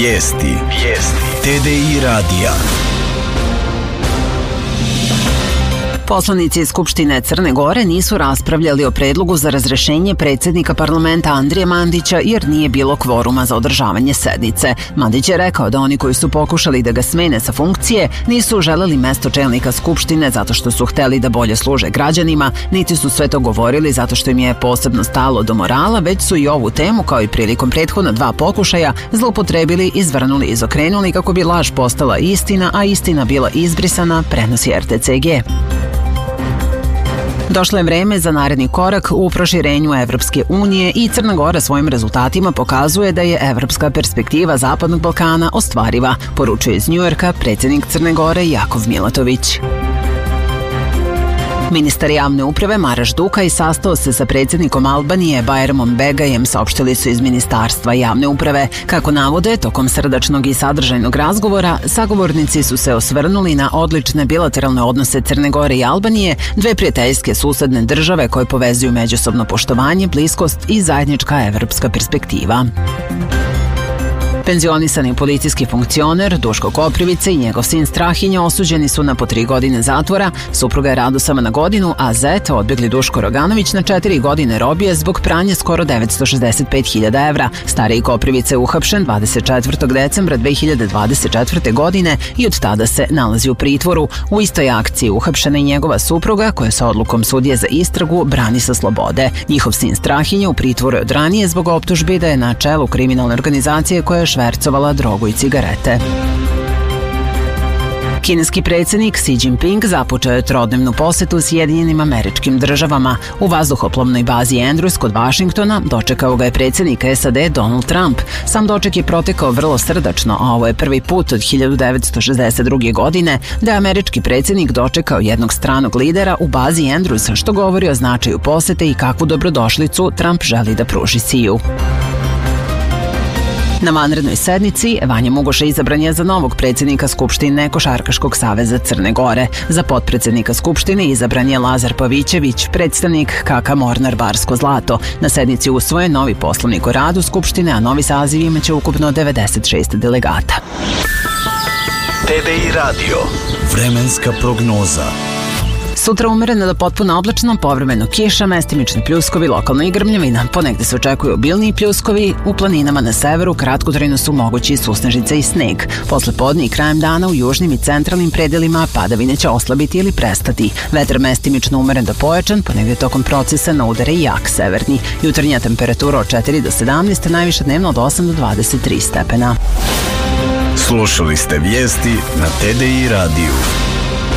Vijesti. TDI radija. Poslanici Skupštine Crne Gore nisu raspravljali o predlogu za razrešenje predsjednika parlamenta Andrije Mandića jer nije bilo kvoruma za održavanje sednice. Mandić je rekao da oni koji su pokušali da ga smene sa funkcije nisu želeli mesto čelnika Skupštine zato što su hteli da bolje služe građanima, niti su sve to govorili zato što im je posebno stalo do morala, već su i ovu temu, kao i prilikom prethodna dva pokušaja, zloupotrebili, izvrnuli i izokrenuli kako bi laž postala istina, a istina bila izbrisana, prenosi RTCG. Došlo je vreme za naredni korak u proširenju Evropske unije i Crna Gora svojim rezultatima pokazuje da je evropska perspektiva Zapadnog Balkana ostvariva, poručuje iz Njujorka predsjednik Crne Gore Jakov Milatović. Ministar javne uprave Maraš Dukaj sastao se sa predsjednikom Albanije Bajramom Begajem, saopštili su iz Ministarstva javne uprave. Kako navode, tokom srdačnog i sadržajnog razgovora, sagovornici su se osvrnuli na odlične bilateralne odnose Crne Gore i Albanije, dve prijateljske susedne države koje povezuju međusobno poštovanje, bliskost i zajednička evropska perspektiva. Penzionisani policijski funkcioner Duško Koprivica i njegov sin Strahinja osuđeni su na po 3 godine zatvora, supruga je Radosama na godinu, a zet, odbjegli Duško Roganović, na 4 godine robije zbog pranja skoro 965.000 evra. Stariji Koprivica je uhapšen 24. decembra 2024. godine i od tada se nalazi u pritvoru. U istoj akciji uhapšena i njegova supruga, koja sa odlukom sudije za istragu brani sa slobode. Njihov sin Strahinja u pritvoru je od ranije zbog optužbi da je na čelu kriminalne organizacije koja je švercovala drogu i cigarete. Kineski predsjednik Xi Jinping započeo je trodnevnu posetu Sjedinjenim Američkim Državama. U vazduhoplovnoj bazi Andrews kod Vašingtona dočekao ga je predsjednik SAD Donald Trump. Sam doček je protekao vrlo srdačno, a ovo je prvi put od 1962. godine da je američki predsjednik dočekao jednog stranog lidera u bazi Andrews, što govori o značaju posete i kakvu dobrodošlicu Trump želi da pruži Xiju. Na vanrednoj sednici Vanja Mugoša izabran je za novog predsjednika Skupštine Košarkaškog saveza Crne Gore. Za potpredsjednika Skupštine izabran je Lazar Pavićević, predstavnik KK Mornar Barsko Zlato. Na sednici usvojen novi poslovnik o radu Skupštine, a novi saziv imaće ukupno 96 delegata. TDI radio. Vremenska prognoza. Sutra umereno do potpuno oblačno, povremeno kiša, mestimični pljuskovi, lokalno i grmljavina. Ponegde se očekuju obilniji pljuskovi, u planinama na severu kratkotrajno su mogući susnežice i sneg. Posle podne i krajem dana u južnim i centralnim predelima padavine će oslabiti ili prestati. Vetar mestimično umeren do pojačan, ponegde tokom procesa na udare i jak severni. Jutarnja temperatura od 4 do 17, najviše dnevno od 8 do 23 stepena. Slušali ste vijesti na TDI radiju.